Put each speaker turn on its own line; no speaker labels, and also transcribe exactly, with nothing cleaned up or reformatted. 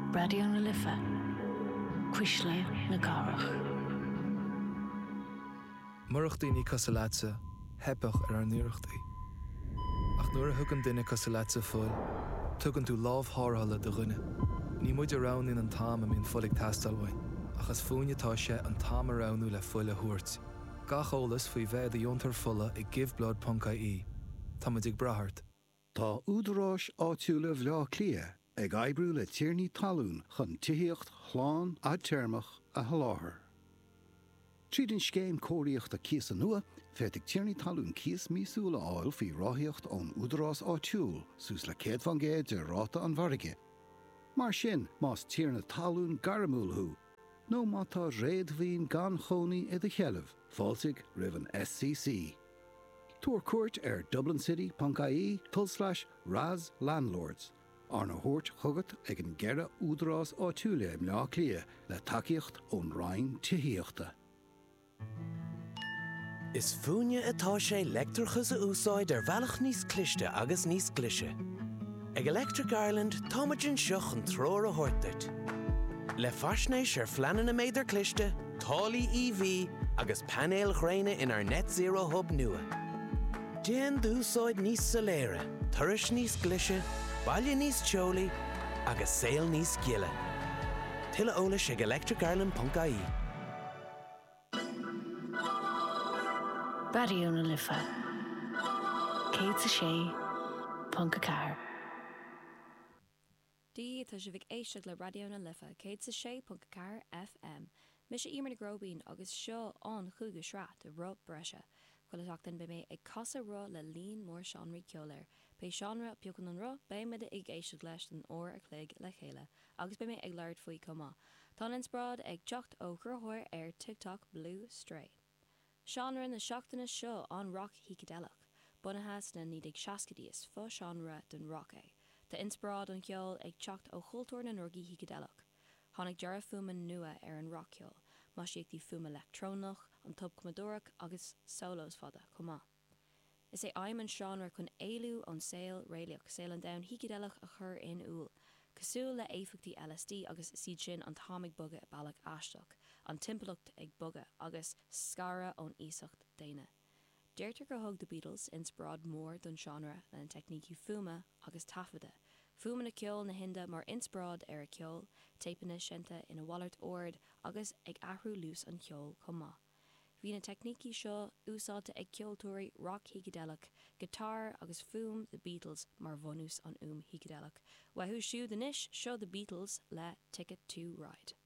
Radio na Lifa. Quisle na Garach.
Murachtaí Casalatsa, hepach ar an nuirechtaí. Ach nuair a thugann duine Casalatsa fuil, tugann tú lámh thárthala do ghine. Ní muid arán in an táim am in folig tastalhain, ach as fúinetá sé an táim aránú le fuil a thuairt. Gach ólas faoi bheith a diontar fulla i giveblood dot I E. Tá muid ag brathart.
Tá údarás áitiúla bhleá clia ag aibrú le tíirní talún chun tíocht chláán a termach a haláthair. Tríd in scéim cóiríocht a cías an nua, féitig tíirní talún cías mísúla áil fí ráthíocht ón údarás áitiúil, sús le céad van géad de ráta an bharige. Mar sin, más tíirna talún garamúlthú, nó má tá réadmhín gan chonaí i de cheileh, fáilsigh rivan S C C. Tuair cuairt ar dublin city dot I E tull slash Raz Landlords. Arna thuairt chugat ag an gceithre údarás áitiúla im leá clia le takeíocht ón Rhein títhíochta.
Is fúine atá sé leictreachas a úsáid ar bhealach níos cliste agus níos glise. Ag Electric Ireland táimeann seach an tróir a thuirteit. Le faisnéis ar fleanan na méidir cliste, tálaí E V agus panéal chréine in ar net zero hub nua. Déan d'úsáid níos soléire, turais níos glise, baile níos teolaí agus saol níos giile. Tuile eolais ag electric ireland dot I E.
Radio na Lifa. Céad sa sé, Punca Car.
Dí tá si bhíh éisteach le Radio na Lifa, céad sa sé Punca Car F M. Mis sé imar na grobín agus seo an chuga sreat a rub breise. Chulaachtain be mé ag casa ro le líon mór seanraí ceolir. Bei seanra peocann an ro, bei mid ag éisteach leis an óir a chlaig le chéile, agus be mé ag leir faoi comá. Tá insprád ag teacht ó churthóir ar TikTok Blue Stray. Seanra na seachtainna seo an rock hícadeach, bunathe na ní ag seacadíos fá seanra den rock é. Tá insprád an ceol ag teacht ó chultúir na norgaí hícadeach. Tháinig dearah fuma nua ar an rock ceol, má siag tí fuma electrónach, an tub cumadorach agus solos fada comá. Is é aim an seanra chun éilú an saoil réileach saoil an down hícadeach a chur in úl. Cosúil le éifeachtaí L S D agus siad sin an táimig buga bailach aisteach, an timpplacht ag buga agus scara ón ísacht daine. Deirtear go thug the Beatles insprád mór don seanra le an technící fuma agus tafada. Fuma na ceol na hinda mar insprád ar a ceol, tapanna sinnta ina bhallart ord agus ag ahrú lús an ceol comá. Bhí na technící seo úsáidte ag ceoltóirí rock hícadeach, guitar agus fum the Beatles mar bhunús an um hícadeach. Waithú siú den isis seo the Beatles le Ticket to Ride.